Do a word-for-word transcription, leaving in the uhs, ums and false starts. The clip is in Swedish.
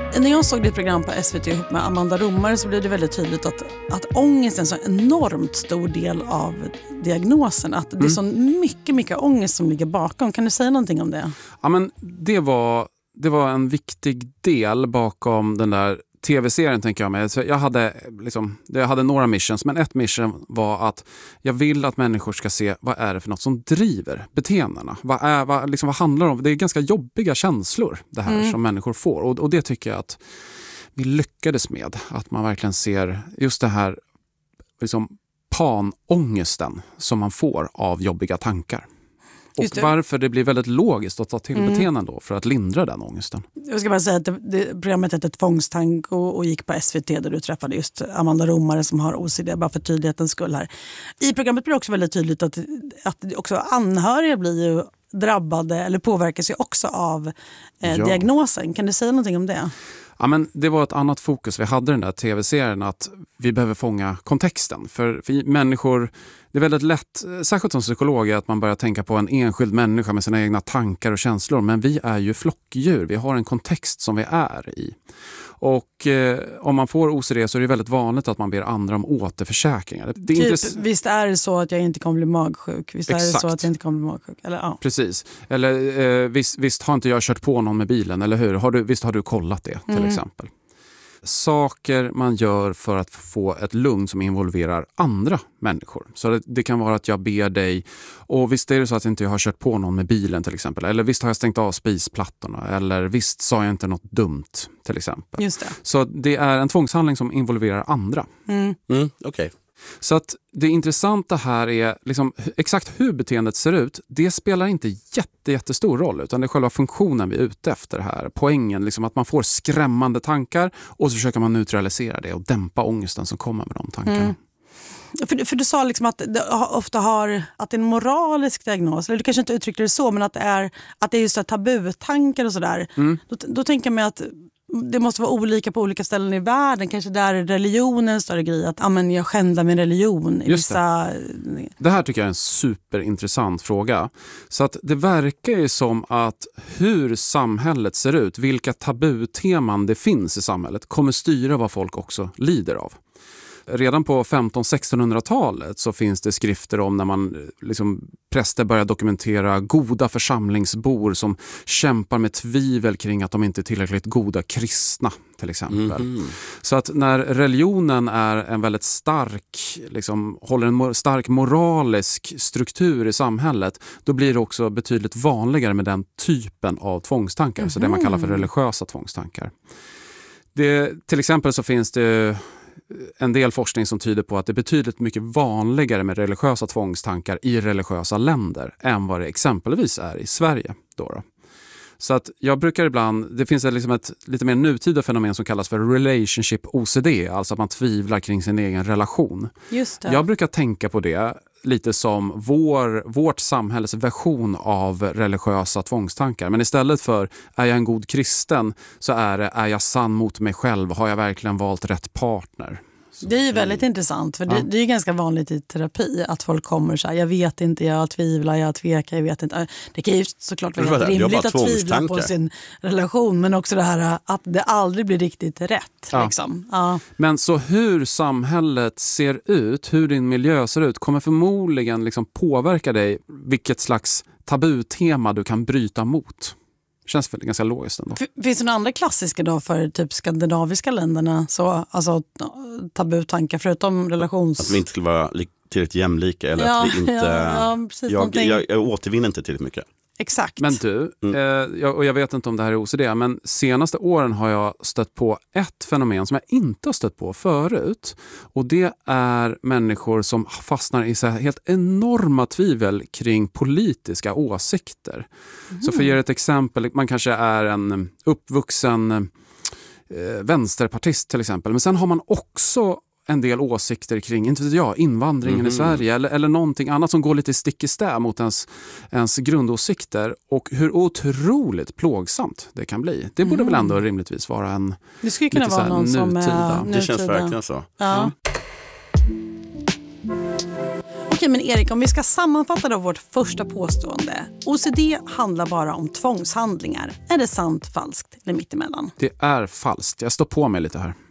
När jag såg ditt program på S V T ihop med Amanda Romare så blev det väldigt tydligt att, att ångest är en så enormt stor del av diagnosen. Att det är så mycket, mycket ångest som ligger bakom. Kan du säga någonting om det? Ja, men det var, det var en viktig del bakom den där tv-serien, tänker jag med. Så jag hade, liksom, jag hade några missions, men ett mission var att jag vill att människor ska se vad är det för något som driver beteendena. Vad, är, vad, liksom, vad handlar det om? Det är ganska jobbiga känslor det här mm. som människor får. Och, och det tycker jag att vi lyckades med. Att man verkligen ser just det här liksom, panångesten som man får av jobbiga tankar. Och det. Varför det blir väldigt logiskt att ta till mm. beteenden då för att lindra den ångesten. Jag ska bara säga att det, det, programmet hette Tvångstank och, och gick på S V T där du träffade just Amanda Romare som har O C D, bara för tydlighetens skull här. I programmet blir det också väldigt tydligt att, att också anhöriga blir ju drabbade eller påverkas ju också av eh, ja. diagnosen. Kan du säga någonting om det? Ja, men det var ett annat fokus vi hade i den där tv-serien, att vi behöver fånga kontexten. För vi människor, det är väldigt lätt, särskilt som psykolog, att man börjar tänka på en enskild människa med sina egna tankar och känslor. Men vi är ju flockdjur, vi har en kontext som vi är i. Och eh, om man får O C D så är det väldigt vanligt att man ber andra om återförsäkringar. Det är typ, inte... Visst är det så att jag inte kommer bli magsjuk? Visst Exakt. är det så att jag inte kommer bli magsjuk? Eller, ja. Precis. Eller eh, visst, visst har inte jag kört på någon med bilen, eller hur? Har du, visst har du kollat det till mm. exempel? Saker man gör för att få ett lugn som involverar andra människor. Så det, det kan vara att jag ber dig, och visst är det så att inte jag har kört på någon med bilen till exempel, eller visst har jag stängt av spisplattorna, eller visst sa jag inte något dumt till exempel. Just det. Så det är en tvångshandling som involverar andra. Mm. Mm, okej. Okay. Så att det intressanta här är liksom, exakt hur beteendet ser ut, det spelar inte jätte, jättestor roll, utan det är själva funktionen vi är ute efter här. Poängen, liksom att man får skrämmande tankar och så försöker man neutralisera det och dämpa ångesten som kommer med de tankarna. Mm. För, för du sa liksom att det ofta har att det är en moralisk diagnos, eller du kanske inte uttryckte det så, men att det är, att det är just så tabutankar och sådär. Mm. Då, då tänker jag mig att det måste vara olika på olika ställen i världen. Kanske där är religionen större grej. Att ah, men jag skändar min religion. I vissa... det. det här tycker jag är en superintressant fråga. Så att det verkar ju som att hur samhället ser ut, vilka tabuteman det finns i samhället, kommer styra vad folk också lider av. Redan på femton-sextonhundratalet så finns det skrifter om när man liksom, präster börjar dokumentera goda församlingsbor som kämpar med tvivel kring att de inte är tillräckligt goda kristna till exempel. Mm-hmm. Så att när religionen är en väldigt stark, liksom, håller en stark moralisk struktur i samhället, då blir det också betydligt vanligare med den typen av tvångstankar, mm-hmm. så det man kallar för religiösa tvångstankar. Det, till exempel så finns det en del forskning som tyder på att det är betydligt mycket vanligare med religiösa tvångstankar i religiösa länder än vad det exempelvis är i Sverige. Då då. Så att jag brukar ibland, det finns liksom ett lite mer nutida fenomen som kallas för relationship O C D, alltså att man tvivlar kring sin egen relation. Just det. Jag brukar tänka på det lite som vår, vårt samhälles version av religiösa tvångstankar. Men istället för är jag en god kristen så är det är jag sann mot mig själv? Har jag verkligen valt rätt partner? Så. Det är ju väldigt mm. intressant, för det, ja. det är ganska vanligt i terapi att folk kommer så här, jag vet inte, jag tvivlar, jag tvekar, jag vet inte. Det kan ju såklart vara helt rimligt att tvivla på sin relation, men också det här att det aldrig blir riktigt rätt. Ja. Liksom. Ja. Men så hur samhället ser ut, hur din miljö ser ut, kommer förmodligen liksom påverka dig vilket slags tabutema du kan bryta mot. Känns väl ganska logiskt ändå. Finns det några andra klassiska då för typ skandinaviska länderna? Så, alltså tabutankar förutom relations... Att vi inte skulle vara tillräckligt jämlika eller ja, att vi inte... Ja, ja, precis, jag, jag, jag återvinner inte tillräckligt mycket. Exakt. Men du, mm. eh, jag, och jag vet inte om det här är O C D, men senaste åren har jag stött på ett fenomen som jag inte har stött på förut. Och det är människor som fastnar i så här helt enorma tvivel kring politiska åsikter. Mm. Så för att ge ett exempel, man kanske är en uppvuxen eh, vänsterpartist till exempel, men sen har man också en del åsikter kring, inte vet jag, invandringen mm. i Sverige eller, eller någonting annat som går lite stick i stäv mot ens, ens grundåsikter, och hur otroligt plågsamt det kan bli. Det borde mm. väl ändå rimligtvis vara en det skulle kunna vara någon nutida. Som är nutida. Det känns verkligen så. Ja. Mm. Okej, men Erik, om vi ska sammanfatta då vårt första påstående. O C D handlar bara om tvångshandlingar. Är det sant, falskt eller mittemellan? Det är falskt. Jag står på mig lite här.